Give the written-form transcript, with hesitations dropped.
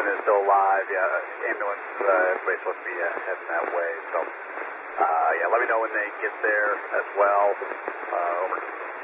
unit is still alive. Yeah, ambulance, everybody's supposed to be heading that way. So, yeah, let me know when they get there as well. Over.